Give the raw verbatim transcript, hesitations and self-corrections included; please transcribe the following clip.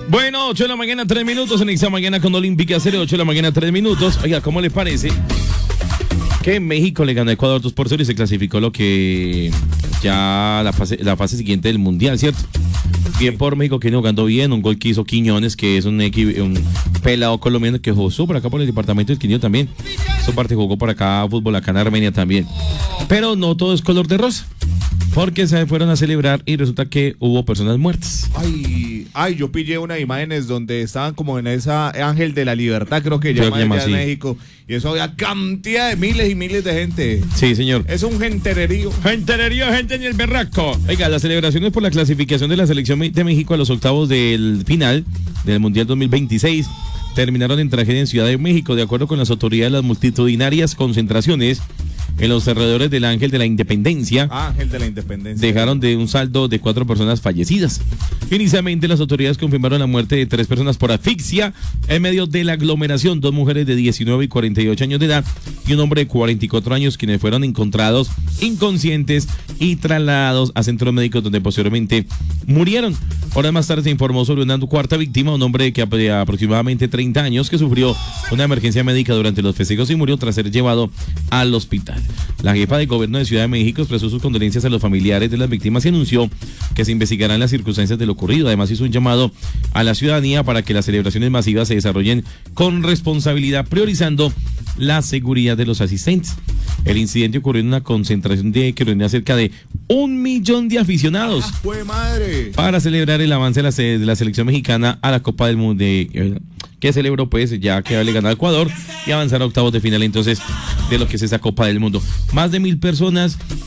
Bueno, ocho de la mañana, tres minutos. Inicia mañana con Olímpica Cero, ocho de la mañana, tres minutos. Oiga, ¿cómo le parece que México le ganó a Ecuador dos por cero y se clasificó lo que ya la fase, la fase siguiente del Mundial, ¿cierto? Bien por México, que no jugando bien, un gol que hizo Quiñones, que es un, equi, un pelado colombiano que jugó por acá por el departamento del Quindío también. Su parte jugó por acá fútbol acá en Armenia también. Pero no todo es color de rosa, porque se fueron a celebrar y resulta que hubo personas muertas. Ay, ay, yo pillé unas imágenes donde estaban como en esa Ángel de la Libertad, creo que Creo llama que llama allá en así. México, y eso había cantidad de miles y miles de gente. Sí, señor. Es un gentererío. Genterería, gente en el berraco. Oiga, las celebraciones por la clasificación de la selección de México a los octavos del final del Mundial dos mil veintiséis terminaron en tragedia en Ciudad de México. De acuerdo con las autoridades, las multitudinarias concentraciones en los alrededores del Ángel de la Independencia Ángel de la Independencia. dejaron de un saldo de cuatro personas fallecidas. Inicialmente las autoridades confirmaron la muerte de tres personas por asfixia en medio de la aglomeración, dos mujeres de diecinueve y cuarenta y ocho años de edad y un hombre de cuarenta y cuatro años, quienes fueron encontrados inconscientes y trasladados a centros médicos donde posteriormente murieron. Horas más tarde se informó sobre una cuarta víctima, un hombre que de aproximadamente treinta años que sufrió una emergencia médica durante los festejos y murió tras ser llevado al hospital. La jefa de gobierno de Ciudad de México expresó sus condolencias a los familiares de las víctimas y anunció que se investigarán las circunstancias de lo ocurrido. Además hizo un llamado a la ciudadanía para que las celebraciones masivas se desarrollen con responsabilidad, priorizando la seguridad de los asistentes. El incidente ocurrió en una concentración de que reunía cerca de un millón de aficionados ¡Ah, fue madre! para celebrar el avance de la, de la selección mexicana a la Copa del Mundo, de, que celebró pues ya que le ganó a Ecuador y avanzar a octavos de final entonces de lo que es esa Copa del Mundo. Más de mil personas